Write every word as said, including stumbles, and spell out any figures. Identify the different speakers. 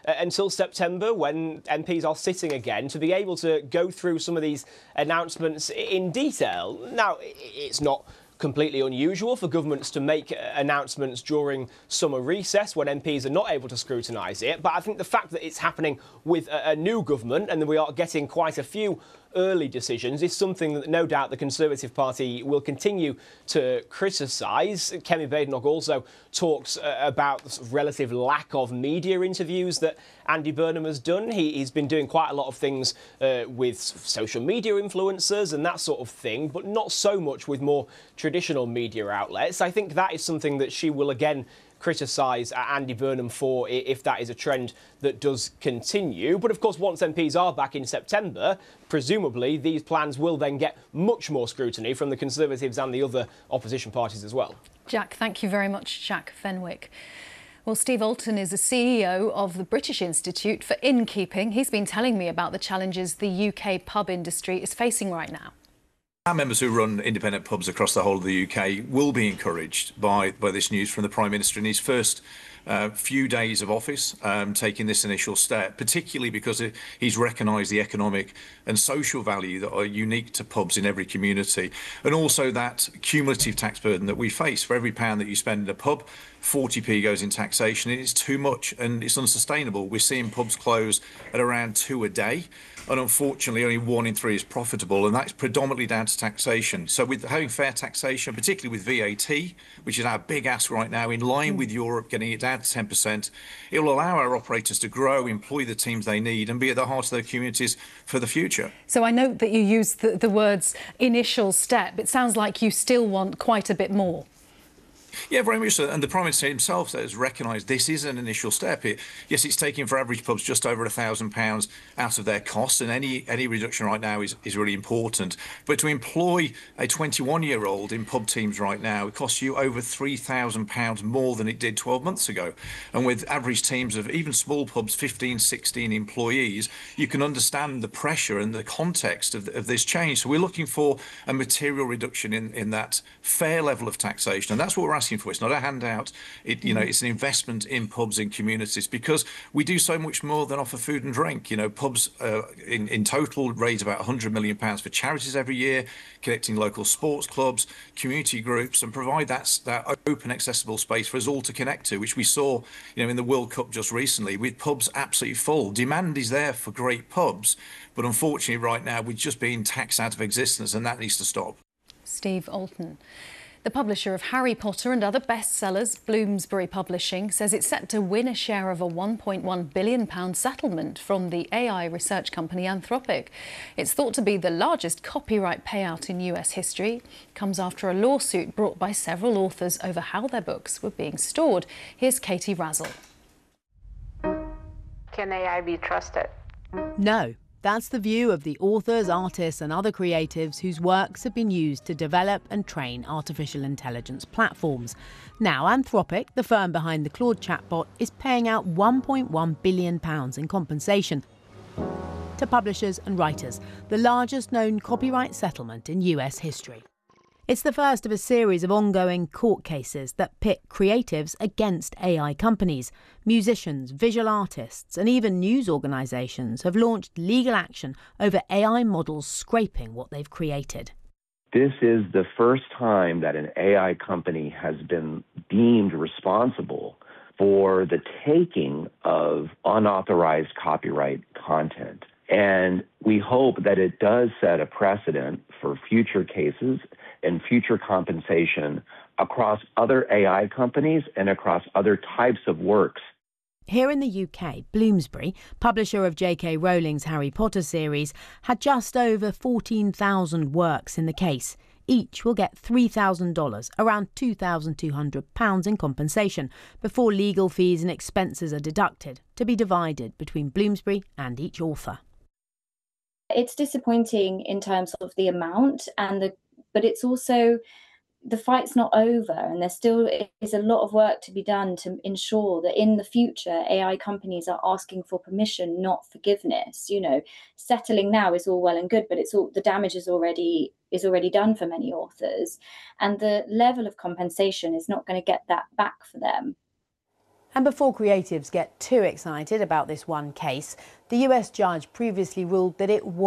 Speaker 1: uh, until September, when M Ps are sitting again, to be able to go through some of these announcements in detail. Now, it's not completely unusual for governments to make announcements during summer recess when M Ps are not able to scrutinise it, but I think the fact that it's happening with a, a new government and that we are getting quite a few early decisions is something that no doubt the Conservative Party will continue to criticise. Kemi Badenoch also talks uh, about the sort of relative lack of media interviews that Andy Burnham has done. He, he's been doing quite a lot of things uh, with social media influencers and that sort of thing, but not so much with more traditional media outlets. I think that is something that she will again criticise Andy Burnham for if that is a trend that does continue. But of course, once M Ps are back in September, presumably these plans will then get much more scrutiny from the Conservatives and the other opposition parties as well.
Speaker 2: Jack, thank you very much, Jack Fenwick. Well, Steve Alton is the C E O of the British Institute for Innkeeping. He's been telling me about the challenges the U K pub industry is facing right now.
Speaker 3: Our members who run independent pubs across the whole of the U K will be encouraged by, by this news from the Prime Minister in his first uh, few days of office, um, taking this initial step, particularly because it, he's recognised the economic and social value that are unique to pubs in every community, and also that cumulative tax burden that we face. For every pound that you spend in a pub, forty p goes in taxation. It is too much and it's unsustainable. We're seeing pubs close at around two a day, and unfortunately only one in three is profitable, and that's predominantly down to taxation. So with having fair taxation, particularly with V A T, which is our big ask right now, in line with Europe, getting it down to ten percent, it will allow our operators to grow, employ the teams they need and be at the heart of their communities for the future.
Speaker 2: So I note that you use the, the words initial step. It sounds like you still want quite a bit more.
Speaker 3: Yeah, very much so. And the Prime Minister himself has recognised this is an initial step. It, yes, it's taking for average pubs just over a thousand pounds out of their costs, and any any reduction right now is, is really important. But to employ a twenty-one-year-old in pub teams right now, it costs you over three thousand pounds more than it did twelve months ago. And with average teams of even small pubs, fifteen, sixteen employees, you can understand the pressure and the context of, of this change. So we're looking for a material reduction in, in that fair level of taxation, and that's what we're asking for. It's not a handout. It, you know, it's an investment in pubs in communities, because we do so much more than offer food and drink. You know, pubs uh, in, in total raise about one hundred million pounds for charities every year, connecting local sports clubs, community groups, and provide that, that open, accessible space for us all to connect to, which we saw, you know, in the World Cup just recently, with pubs absolutely full. Demand is there for great pubs, but unfortunately right now we're just being taxed out of existence, and that needs to stop.
Speaker 2: Steve Alton. The publisher of Harry Potter and other bestsellers, Bloomsbury Publishing, says it's set to win a share of a one point one billion pounds settlement from the A I research company Anthropic. It's thought to be the largest copyright payout in U S history. It comes after a lawsuit brought by several authors over how their books were being stored. Here's Katie Razzle.
Speaker 4: Can A I be trusted?
Speaker 5: No. That's the view of the authors, artists and other creatives whose works have been used to develop and train artificial intelligence platforms. Now, Anthropic, the firm behind the Claude chatbot, is paying out one point one billion pounds in compensation to publishers and writers, the largest known copyright settlement in U S history. It's the first of a series of ongoing court cases that pit creatives against A I companies. Musicians, visual artists and even news organisations have launched legal action over A I models scraping what they've created.
Speaker 6: This is the first time that an A I company has been deemed responsible for the taking of unauthorized copyright content. And we hope that it does set a precedent for future cases and future compensation across other A I companies and across other types of works.
Speaker 5: Here in the U K, Bloomsbury, publisher of J K Rowling's Harry Potter series, had just over fourteen thousand works in the case. Each will get three thousand dollars, around two thousand two hundred pounds in compensation, before legal fees and expenses are deducted, to be divided between Bloomsbury and each author.
Speaker 7: It's disappointing in terms of the amount, and the, but it's also, the fight's not over, and there still is a lot of work to be done to ensure that in the future A I companies are asking for permission, not forgiveness. You know, settling now is all well and good, but it's all, the damage is already is already done for many authors, and the level of compensation is not going to get that back for them.
Speaker 5: And before creatives get too excited about this one case, the U S judge previously ruled that it was